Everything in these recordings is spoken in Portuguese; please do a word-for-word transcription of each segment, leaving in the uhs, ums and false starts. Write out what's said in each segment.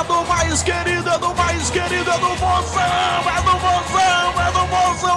é do mais querido, é do mais querido, é do Mozão, é do Mozão, é do Mozão,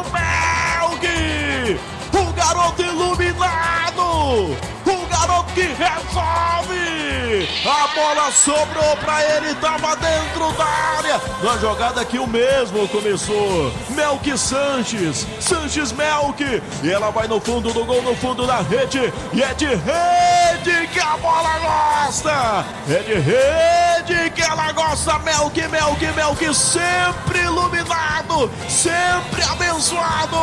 Melk! O garoto iluminado! O garoto que resolve! A bola sobrou pra ele, tava dentro da área. Na jogada que o mesmo começou. Melk Sanches, Sanches Melk. E ela vai no fundo do gol, no fundo da rede. E é de rede que a bola gosta. É de rede que ela gosta. Melk, Melk, Melk. Sempre iluminado, sempre abençoado.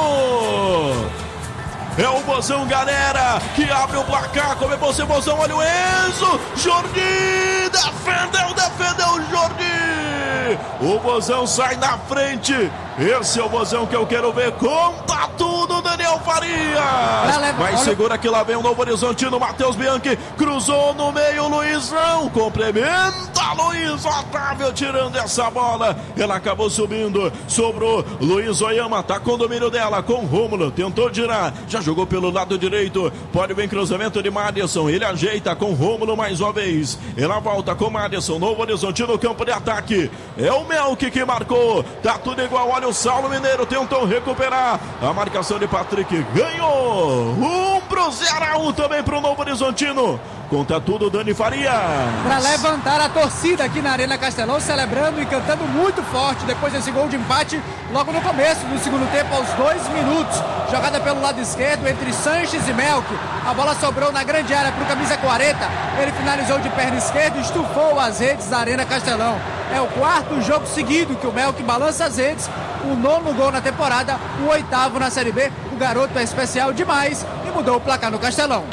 É o Bozão, galera, que abre o placar. Como é você, Bozão? Olha o Enzo. Jordi defendeu, defendeu o Jordi. O Bozão sai na frente. Esse é o Bozão que eu quero ver. Conta tudo, Daniel Farias. Mas segura que lá vem o Novo Horizontino. Matheus Bianchi cruzou no meio. Luizão complementa. Luiz Otávio tirando essa bola. Ela acabou subindo. Sobrou. Luiz Oyama tá com o domínio dela. Com Rômulo. Tentou girar. Já jogou pelo lado direito. Pode vir cruzamento de Madison. Ele ajeita com Rômulo mais uma vez. Ela volta com Madison. Novo Horizontino, campo de ataque. É o Melk que marcou. Tá tudo igual. Olha o Saulo Mineiro. Tentou recuperar. A marcação de Patrick. Ganhou. Um pro Ceará. Um também pro Novo Horizontino. Conta tudo, Dani Faria. Para levantar a torcida aqui na Arena Castelão, celebrando e cantando muito forte depois desse gol de empate, logo no começo do segundo tempo, aos dois minutos. Jogada pelo lado esquerdo entre Sanches e Melk. A bola sobrou na grande área para o camisa quarenta. Ele finalizou de perna esquerda e estufou as redes da Arena Castelão. É o quarto jogo seguido que o Melk balança as redes. O nono gol na temporada, o oitavo na Série B. O garoto é especial demais e mudou o placar no Castelão.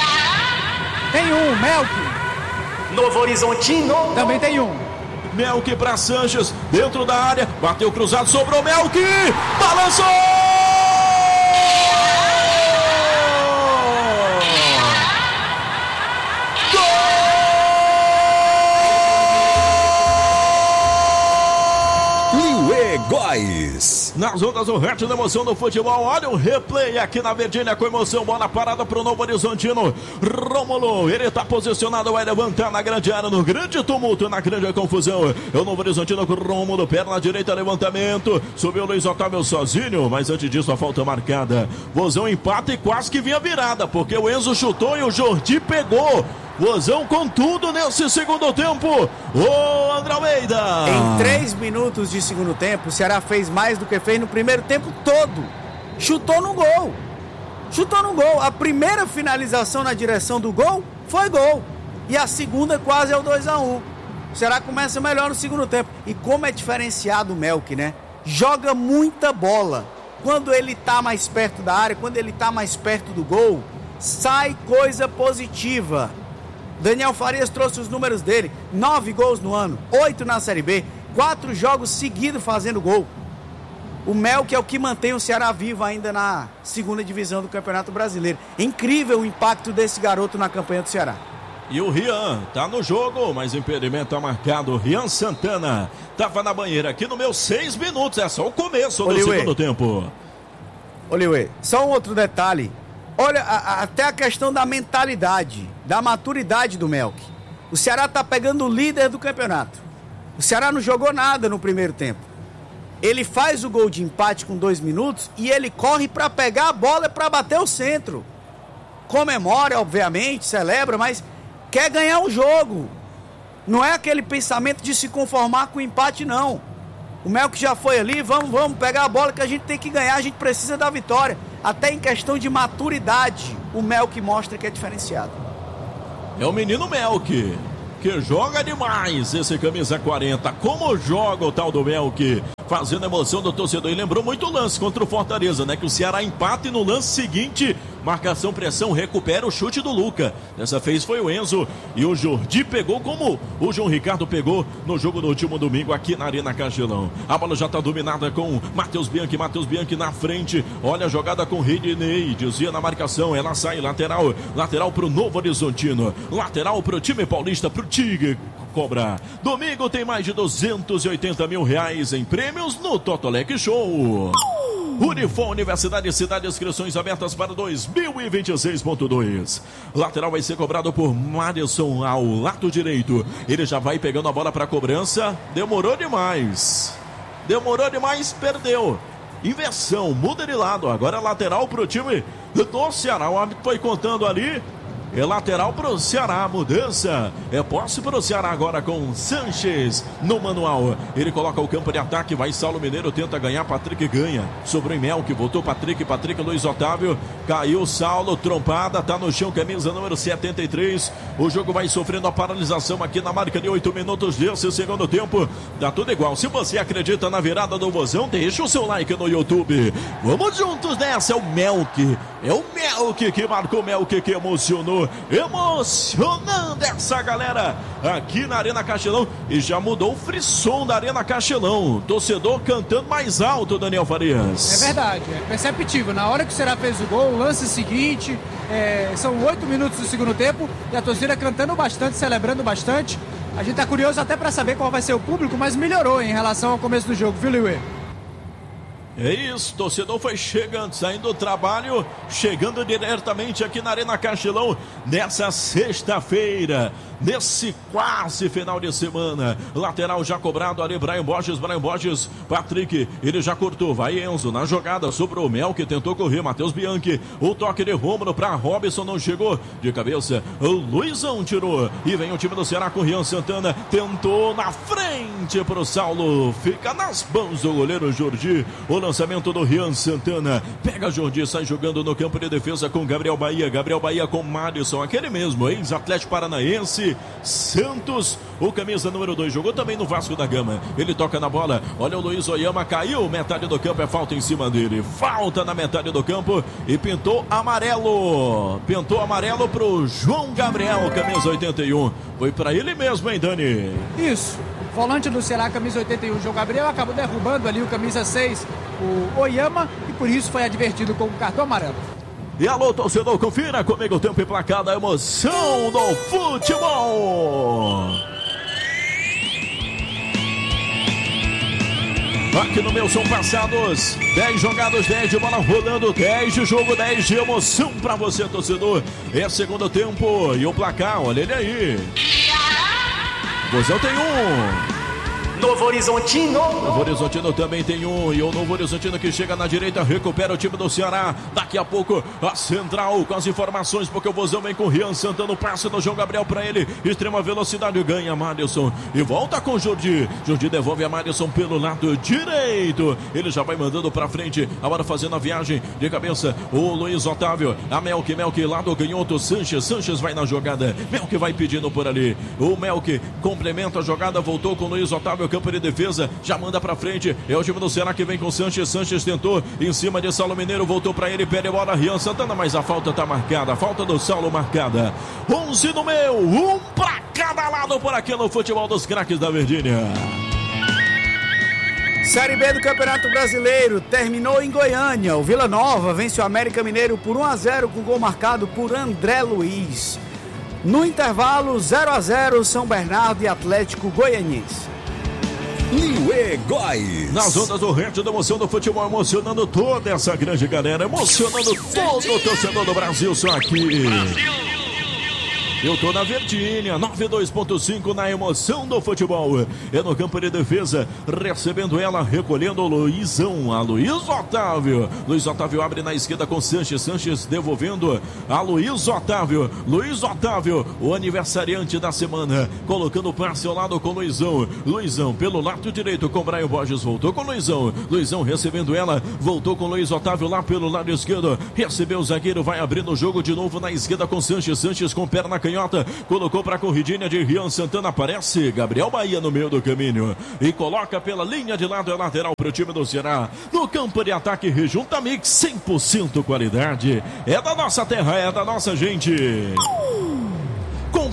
Tem um, Melk. Novo Horizontino. Também tem um. Melk para Sanches, dentro da área. Bateu cruzado, sobrou Melk. Balançou! Góis. Nas ondas do Rete da emoção do futebol. Olha o replay aqui na Verdinha com emoção. Bola parada para o Novo Horizontino. Rômulo, ele está posicionado, vai levantar na grande área, no grande tumulto, na grande confusão. É o Novo Horizontino com o Rômulo, perna direita, levantamento. Subiu o Luiz Otávio sozinho, mas antes disso a falta marcada. Vozão empata e quase que vinha virada, porque o Enzo chutou e o Jordi pegou. Vozão com tudo nesse segundo tempo. Ô André Almeida. Em três minutos de segundo tempo, o Ceará fez mais do que fez no primeiro tempo todo. Chutou no gol. Chutou no gol. A primeira finalização na direção do gol foi gol. E a segunda quase é o dois a um. O Ceará começa melhor no segundo tempo. E como é diferenciado o Melk, né? Joga muita bola. Quando ele tá mais perto da área, quando ele tá mais perto do gol, sai coisa positiva. Daniel Farias trouxe os números dele. Nove gols no ano, oito na Série B, quatro jogos seguidos fazendo gol. O Melk é o que mantém o Ceará vivo ainda na segunda divisão do Campeonato Brasileiro. É incrível o impacto desse garoto na campanha do Ceará. E o Rian tá no jogo, mas impedimento tá marcado. Rian Santana tava na banheira aqui no meu seis minutos. É só o começo do Oliuê. segundo tempo. Oliuê, só um outro detalhe. Olha, a, a, até a questão da mentalidade, da maturidade do Melk. O Ceará tá pegando o líder do campeonato. O Ceará não jogou nada no primeiro tempo. Ele faz o gol de empate com dois minutos e ele corre para pegar a bola para bater o centro. Comemora, obviamente, celebra, mas quer ganhar o jogo. Não é aquele pensamento de se conformar com o empate, não. O Melk já foi ali, vamos, vamos pegar a bola que a gente tem que ganhar, a gente precisa da vitória. Até em questão de maturidade, o Melk mostra que é diferenciado. É o menino Melk, que joga demais esse camisa quarenta. Como joga o tal do Melk? Fazendo a emoção do torcedor. E lembrou muito o lance contra o Fortaleza, né? Que o Ceará empata e no lance seguinte, marcação, pressão, recupera o chute do Luca. Dessa vez foi o Enzo e o Jordi pegou como o João Ricardo pegou no jogo do último domingo aqui na Arena Castelão. A bola já está dominada com Matheus Bianchi, Matheus Bianchi na frente. Olha a jogada com Ridney, desvia na marcação, ela sai lateral, lateral pro Novo Horizontino, lateral pro time paulista, pro Tigre Cobra. Domingo tem mais de duzentos e oitenta mil reais em prêmios no Totolec Show. Unifor, Universidade de Cidade, inscrições abertas para dois mil e vinte e seis ponto dois. Lateral vai ser cobrado por Madison ao lado direito. Ele já vai pegando a bola para a cobrança. Demorou demais. Demorou demais, perdeu. Inversão, muda de lado. Agora lateral para o time do Ceará. O árbitro foi contando ali. É lateral para o Ceará, mudança. É posse para o Ceará agora com Sanches no manual. Ele coloca o campo de ataque, vai Saulo Mineiro, tenta ganhar, Patrick ganha. Sobrou em Melk, voltou Patrick, Patrick, Luiz Otávio. Caiu Saulo, trompada, tá no chão, camisa número setenta e três. O jogo vai sofrendo a paralisação aqui na marca de oito minutos desse segundo tempo. Tá tudo igual. Se você acredita na virada do Vozão, deixa o seu like no YouTube. Vamos juntos nessa, é o Melk. É o Melk que marcou, Melk que emocionou. Emocionando essa galera aqui na Arena Castelão. E já mudou o frisson da Arena Castelão. Torcedor cantando mais alto, Daniel Farias. É verdade, é perceptível. Na hora que o Ceará fez o gol, o lance seguinte, é, são oito minutos do segundo tempo e a torcida cantando bastante, celebrando bastante. A gente tá curioso até para saber qual vai ser o público, mas melhorou em relação ao começo do jogo, viu, Liuê? É isso, torcedor foi chegando, saindo do trabalho, chegando diretamente aqui na Arena Castelão, nessa sexta-feira, nesse quase final de semana. Lateral já cobrado ali, Brian Borges, Brian Borges, Patrick, ele já cortou, vai Enzo, na jogada, sobrou Mel, que tentou correr, Matheus Bianchi, o toque de Rômulo para Robson, não chegou, de cabeça, o Luizão tirou, e vem o time do Ceará com Rian Santana, tentou na frente pro Saulo, fica nas mãos do goleiro Jordi, o lançamento do Rian Santana, pega Jordi, sai jogando no campo de defesa com Gabriel Bahia, Gabriel Bahia com Madison, aquele mesmo, ex-Atlético Paranaense, Santos, o camisa número dois, jogou também no Vasco da Gama, ele toca na bola, olha o Luiz Oyama, caiu, metade do campo, é falta em cima dele, falta na metade do campo e pintou amarelo, pintou amarelo pro João Gabriel, camisa oitenta e um, foi pra ele mesmo, hein, Dani? Isso. Volante do Ceará, camisa oitenta e um, João Gabriel, acabou derrubando ali o camisa seis, o Oyama, e por isso foi advertido com o cartão amarelo. E alô, torcedor, confira comigo o tempo e placar da emoção do futebol. Aqui no meu são passados dez jogados, dez de bola rolando, dez de jogo, dez de emoção pra você, torcedor. É segundo tempo e o placar, olha ele aí. Vozão tem um. Novo Horizontino. Novo Horizontino também tem um. E o Novo Horizontino que chega na direita, recupera o time do Ceará. Daqui a pouco a central com as informações, porque o Vozão vem com o Rian Santana, o passe do João Gabriel para ele. Extrema velocidade, ganha Madison. E volta com o Jordi. Jordi devolve a Madison pelo lado direito. Ele já vai mandando para frente. Agora fazendo a viagem de cabeça. O Luiz Otávio. A Melk, Melk lá do canhoto. Sanches. Sanches vai na jogada. Melk vai pedindo por ali. O Melk complementa a jogada. Voltou com o Luiz Otávio. Campo de defesa, já manda pra frente, é o time do Ceará que vem com o Sanches, Sanches tentou, em cima de Saulo Mineiro, voltou pra ele, pede a bola, Rian Santana, mas a falta tá marcada, a falta do Saulo marcada, onze no meu, um pra cada lado por aqui no futebol dos craques da Virgínia. Série B do Campeonato Brasileiro terminou em Goiânia, o Vila Nova vence o América Mineiro por um a zero com gol marcado por André Luiz. No intervalo, zero a zero, São Bernardo e Atlético Goianiense. Liuê Góes. Nas ondas do Rede da Emoção do Futebol, emocionando toda essa grande galera, emocionando todo o torcedor do Brasil, só aqui. Brasil. Eu tô na Virgínia, noventa e dois ponto cinco na emoção do futebol. É no campo de defesa, recebendo ela, recolhendo o Luizão, a Luiz Otávio. Luiz Otávio abre na esquerda com Sanches, Sanches devolvendo a Luiz Otávio. Luiz Otávio, o aniversariante da semana, colocando o passe ao lado com Luizão. Luizão pelo lado direito com Brian Borges, voltou com Luizão. Luizão recebendo ela, voltou com Luiz Otávio lá pelo lado esquerdo. Recebeu o zagueiro, vai abrindo o jogo de novo na esquerda com Sanches, Sanches com perna canhota. Colocou para a corridinha de Rian Santana, aparece Gabriel Bahia no meio do caminho e coloca pela linha de lado, é lateral para o time do Ceará. No campo de ataque, Rejunta Mix, cem por cento qualidade, é da nossa terra, é da nossa gente. Com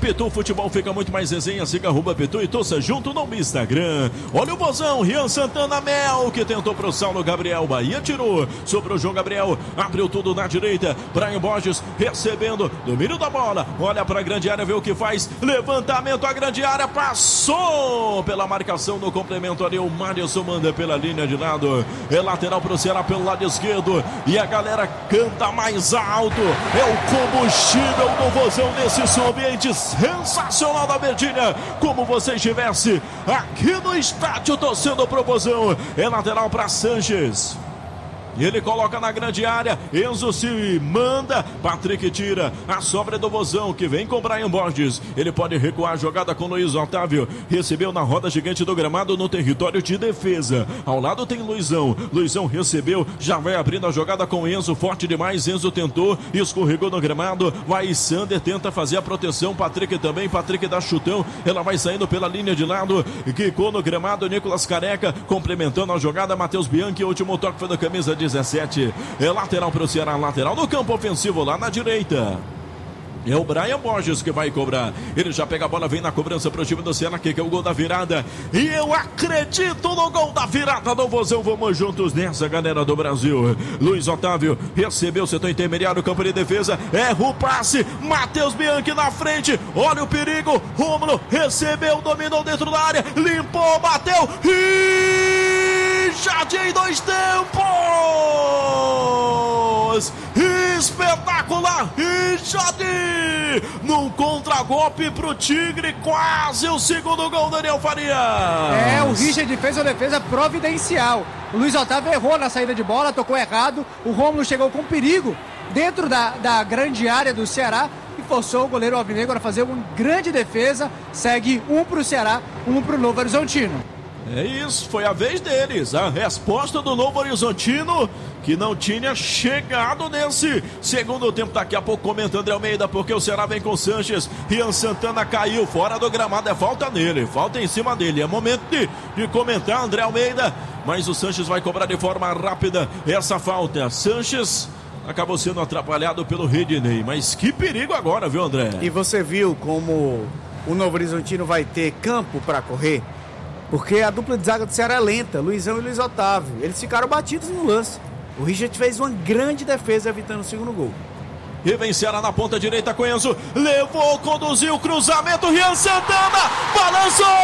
Pitu Futebol fica muito mais resenha. Siga arroba Pitu e torça junto no Instagram. Olha o Vozão, Rian Santana Mel, que tentou pro Saulo Gabriel. Bahia tirou sobre o João Gabriel. Abriu tudo na direita. Brian Borges recebendo. Domínio da bola. Olha pra grande área, vê o que faz. Levantamento à grande área. Passou pela marcação no complemento ali. O Madison manda pela linha de lado. É lateral pro Ceará pelo lado esquerdo. E a galera canta mais alto. É o combustível do Vozão nesse som ambiente sensacional da Verdinha. Como você estivesse aqui no estádio torcendo pro Vozão. É lateral para Sanches. E ele coloca na grande área. Enzo se manda. Patrick tira. A sobra do Vozão, que vem com Brian Borges. Ele pode recuar a jogada com Luiz Otávio. Recebeu na roda gigante do gramado no território de defesa. Ao lado tem Luizão. Luizão recebeu. Já vai abrindo a jogada com Enzo. Forte demais. Enzo tentou. Escorregou no gramado. Vai Sander. Tenta fazer a proteção. Patrick também. Patrick dá chutão. Ela vai saindo pela linha de lado. Quicou no gramado. Nicolas Careca complementando a jogada. Matheus Bianchi. O último toque foi da camisa dezessete. É lateral para o Ceará, lateral no campo ofensivo lá na direita. É o Brian Borges que vai cobrar. Ele já pega a bola, vem na cobrança para o time do Ceará, que é o gol da virada. E eu acredito no gol da virada do Vozão. Vamos juntos nessa, galera do Brasil. Luiz Otávio recebeu o setor intermediário, campo de defesa. Erra o passe. Matheus Bianchi na frente. Olha o perigo. Rômulo recebeu, dominou dentro da área. Limpou, bateu. E Jardim, dois tempos! Espetacular! E Jardim! Num contragolpe pro Tigre, quase o segundo gol, Daniel Farias! É, o Richard fez uma defesa providencial. O Luiz Otávio errou na saída de bola, tocou errado. O Rômulo chegou com perigo dentro da, da grande área do Ceará e forçou o goleiro alvinegro a fazer uma grande defesa. Segue um pro Ceará, um pro Novo Horizontino. É isso, foi a vez deles. A resposta do Novo Horizontino, que não tinha chegado nesse segundo tempo. Daqui a pouco comenta André Almeida, porque o Ceará vem com Sanches. Rian Santana caiu fora do gramado, é falta nele, falta em cima dele. É momento de, de comentar, André Almeida, mas o Sanches vai cobrar de forma rápida essa falta. Sanches acabou sendo atrapalhado pelo Redinei, mas que perigo agora, viu, André? E você viu como o Novo Horizontino vai ter campo para correr? Porque a dupla de zaga do Ceará é lenta, Luizão e Luiz Otávio. Eles ficaram batidos no lance. O Richard fez uma grande defesa evitando o segundo gol. E vem Ceará na ponta direita com Enzo. Levou, conduziu, cruzamento, Rian Santana. Balançou!